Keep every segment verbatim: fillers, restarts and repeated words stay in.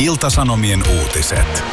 Ilta-Sanomien uutiset.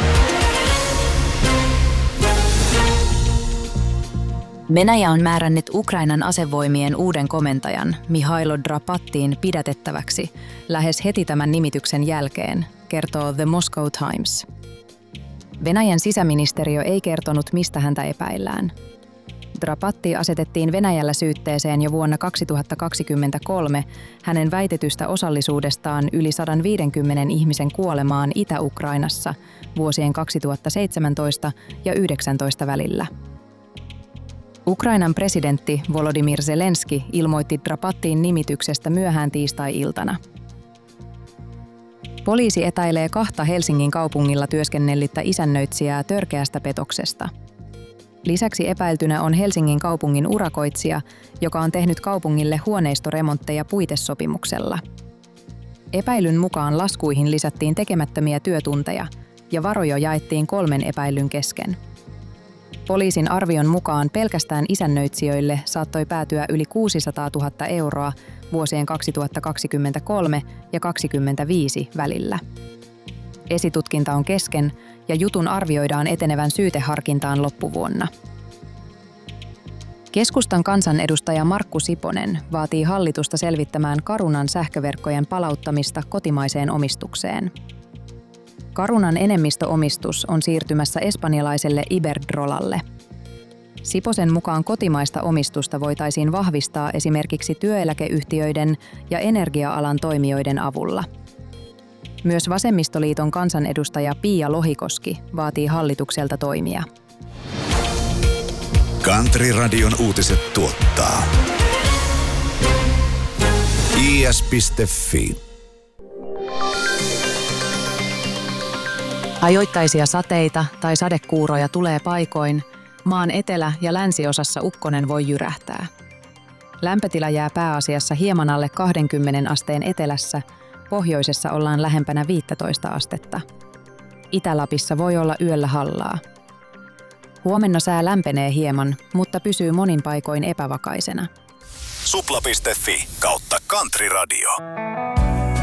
Venäjä on määrännyt Ukrainan asevoimien uuden komentajan Mihailo Drapattiin pidätettäväksi lähes heti tämän nimityksen jälkeen, kertoo The Moscow Times. Venäjän sisäministeriö ei kertonut, mistä häntä epäillään. Drapatti asetettiin Venäjällä syytteeseen jo vuonna kaksituhattakaksikymmentäkolme hänen väitetystä osallisuudestaan yli sata viisikymmentä ihmisen kuolemaan Itä-Ukrainassa vuosien kaksituhattaseitsemäntoista ja yhdeksäntoista välillä. Ukrainan presidentti Volodymyr Zelenski ilmoitti Drapattiin nimityksestä myöhään tiistai-iltana. Poliisi epäilee kahta Helsingin kaupungilla työskennellyttä isännöitsijää törkeästä petoksesta. Lisäksi epäiltynä on Helsingin kaupungin urakoitsija, joka on tehnyt kaupungille huoneistoremontteja puitesopimuksella. Epäilyn mukaan laskuihin lisättiin tekemättömiä työtunteja ja varoja jaettiin kolmen epäilyn kesken. Poliisin arvion mukaan pelkästään isännöitsijöille saattoi päätyä yli kuusisataatuhatta euroa vuosien kaksituhattakaksikymmentäkolme ja kaksikymmentäviisi välillä. Esitutkinta on kesken ja jutun arvioidaan etenevän syyteharkintaan loppuvuonna. Keskustan kansanedustaja Markku Siponen vaatii hallitusta selvittämään Carunan sähköverkkojen palauttamista kotimaiseen omistukseen. Carunan enemmistöomistus on siirtymässä espanjalaiselle Iberdrolalle. Siposen mukaan kotimaista omistusta voitaisiin vahvistaa esimerkiksi työeläkeyhtiöiden ja energia-alan toimijoiden avulla. Myös Vasemmistoliiton kansanedustaja Pia Lohikoski vaatii hallitukselta toimia. Country-radion uutiset tuottaa i s piste f i. Ajoittaisia sateita tai sadekuuroja tulee paikoin. Maan etelä- ja länsiosassa ukkonen voi jyrähtää. Lämpötila jää pääasiassa hieman alle kaksikymmentä asteen etelässä, pohjoisessa ollaan lähempänä viisitoista astetta. Itä-Lapissa voi olla yöllä hallaa. Huomenna sää lämpenee hieman, mutta pysyy monin paikoin epävakaisena. supla piste f i kautta Country Radio.